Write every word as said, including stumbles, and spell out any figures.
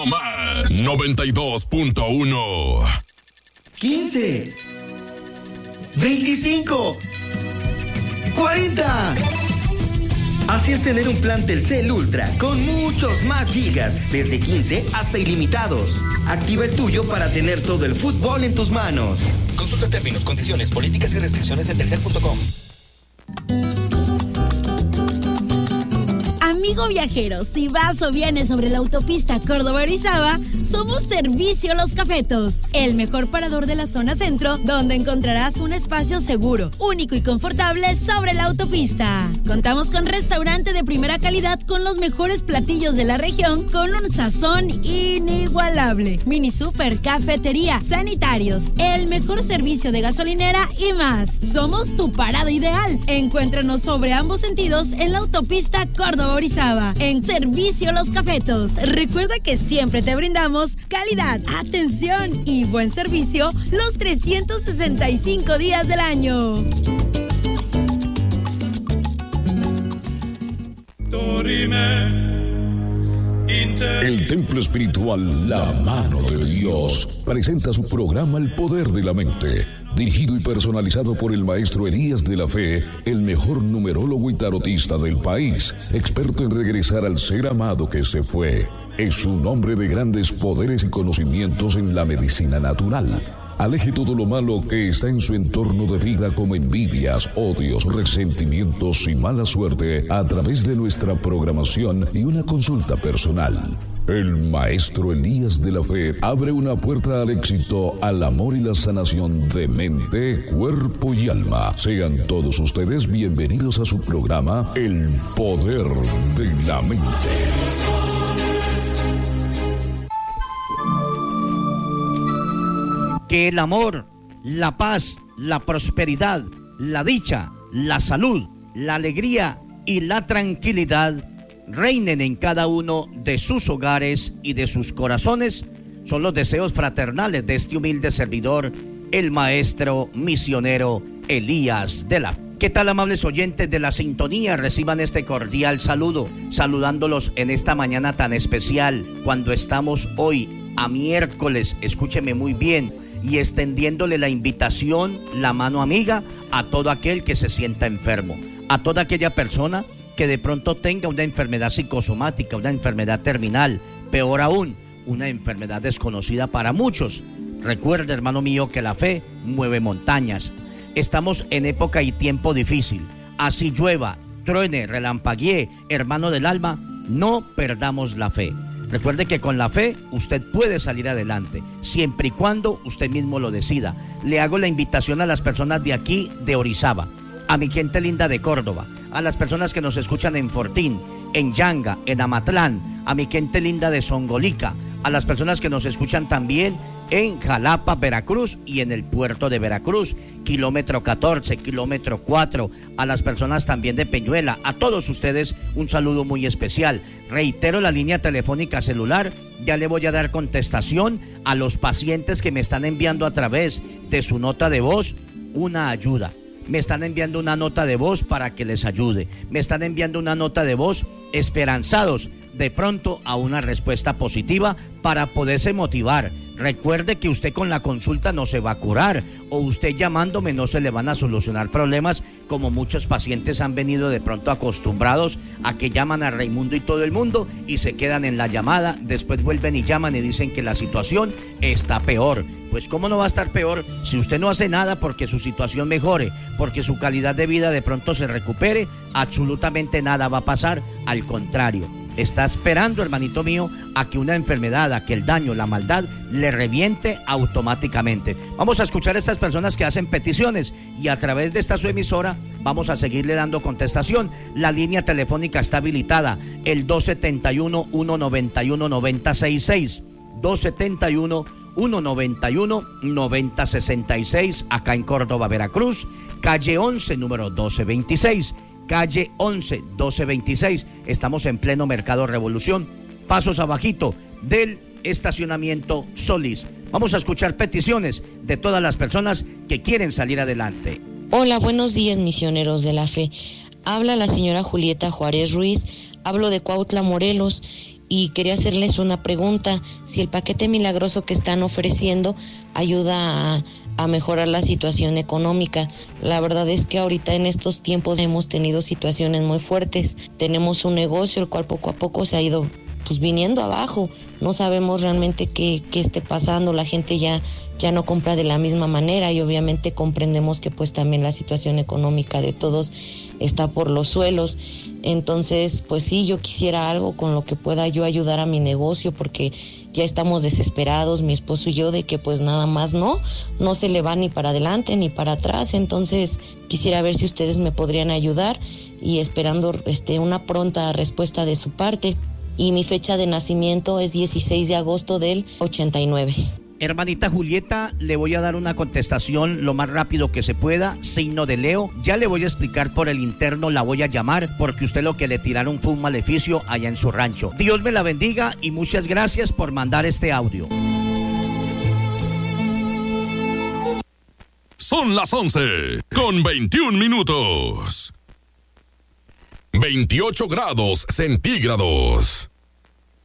Más noventa y dos punto uno. quince. veinticinco. cuarenta. Así es tener un plan Telcel Ultra con muchos más gigas, desde quince hasta ilimitados. Activa el tuyo para tener todo el fútbol en tus manos. Consulta términos, condiciones, políticas y restricciones en telcel punto com. Amigo viajero, si vas o vienes sobre la autopista Córdoba-Orizaba, somos Servicio Los Cafetos, el mejor parador de la zona centro, donde encontrarás un espacio seguro, único y confortable sobre la autopista. Contamos con restaurante de primera calidad con los mejores platillos de la región, con un sazón inigualable. Mini super, cafetería, sanitarios, el mejor servicio de gasolinera y más. Somos tu parada ideal. Encuéntranos sobre ambos sentidos en la autopista Córdoba-Orizaba. En Servicio Los Cafetos. Recuerda que siempre te brindamos calidad, atención y buen servicio los trescientos sesenta y cinco días del año. El templo espiritual La Mano de Dios presenta su programa El Poder de la Mente, dirigido y personalizado por el maestro Elías de la Fe, el mejor numerólogo y tarotista del país, experto en regresar al ser amado que se fue. Es un hombre de grandes poderes y conocimientos en la medicina natural. Aleje todo lo malo que está en su entorno de vida, como envidias, odios, resentimientos y mala suerte, a través de nuestra programación y una consulta personal. El maestro Elías de la Fe abre una puerta al éxito, al amor y la sanación de mente, cuerpo y alma. Sean todos ustedes bienvenidos a su programa El Poder de la Mente. Que el amor, la paz, la prosperidad, la dicha, la salud, la alegría y la tranquilidad reinen en cada uno de sus hogares y de sus corazones. Son los deseos fraternales de este humilde servidor, el maestro misionero Elías de la Fe. ¿Qué tal, amables oyentes de la sintonía? Reciban este cordial saludo, saludándolos en esta mañana tan especial, cuando estamos hoy a miércoles, escúcheme muy bien, y extendiéndole la invitación, la mano amiga, a todo aquel que se sienta enfermo, a toda aquella persona que de pronto tenga una enfermedad psicosomática, una enfermedad terminal, peor aún, una enfermedad desconocida para muchos. Recuerde, hermano mío, que la fe mueve montañas. Estamos en época y tiempo difícil. Así llueva, truene, relampaguee, hermano del alma, no perdamos la fe. Recuerde que con la fe usted puede salir adelante, siempre y cuando usted mismo lo decida. Le hago la invitación a las personas de aquí, de Orizaba, a mi gente linda de Córdoba, a las personas que nos escuchan en Fortín, en Yanga, en Amatlán, a mi gente linda de Songolica, a las personas que nos escuchan también en Jalapa, Veracruz, y en el puerto de Veracruz, kilómetro catorce, kilómetro cuatro, a las personas también de Peñuela, a todos ustedes un saludo muy especial. Reitero la línea telefónica celular, ya le voy a dar contestación a los pacientes que me están enviando a través de su nota de voz una ayuda. Me están enviando una nota de voz para que les ayude. Me están enviando una nota de voz esperanzados de pronto a una respuesta positiva para poderse motivar. Recuerde que usted con la consulta no se va a curar, o usted llamándome no se le van a solucionar problemas, como muchos pacientes han venido de pronto acostumbrados a que llaman a Raimundo y todo el mundo y se quedan en la llamada, después vuelven y llaman y dicen que la situación está peor. Pues cómo no va a estar peor si usted no hace nada porque su situación mejore, porque su calidad de vida de pronto se recupere. Absolutamente nada va a pasar, al contrario. Está esperando, hermanito mío, a que una enfermedad, a que el daño, la maldad le reviente automáticamente. Vamos a escuchar a estas personas que hacen peticiones y a través de esta su emisora vamos a seguirle dando contestación. La línea telefónica está habilitada, el dos setenta y uno, ciento noventa y uno, noventa sesenta y seis, dos setenta y uno, ciento noventa y uno, noventa sesenta y seis, acá en Córdoba, Veracruz, calle once, número doce veintiséis. Calle once, doce veintiséis, estamos en pleno Mercado Revolución, pasos abajito del estacionamiento Solís. Vamos a escuchar peticiones de todas las personas que quieren salir adelante. Hola, buenos días, misioneros de la fe. Habla la señora Julieta Juárez Ruiz, hablo de Cuautla, Morelos, y quería hacerles una pregunta, si el paquete milagroso que están ofreciendo ayuda a, a mejorar la situación económica. La verdad es que ahorita en estos tiempos hemos tenido situaciones muy fuertes, tenemos un negocio el cual poco a poco se ha ido pues viniendo abajo, no sabemos realmente qué, qué esté pasando, la gente ya, ya no compra de la misma manera y obviamente comprendemos que pues también la situación económica de todos está por los suelos. Entonces pues sí, yo quisiera algo con lo que pueda yo ayudar a mi negocio, porque ya estamos desesperados, mi esposo y yo, de que pues nada más no, no se le va ni para adelante ni para atrás. Entonces quisiera ver si ustedes me podrían ayudar y esperando este, una pronta respuesta de su parte. Y mi fecha de nacimiento es dieciséis de agosto del ochenta y nueve. Hermanita Julieta, le voy a dar una contestación lo más rápido que se pueda. Signo de Leo. Ya le voy a explicar por el interno, la voy a llamar porque usted lo que le tiraron fue un maleficio allá en su rancho. Dios me la bendiga y muchas gracias por mandar este audio. Son las once con veintiún minutos. veintiocho grados centígrados.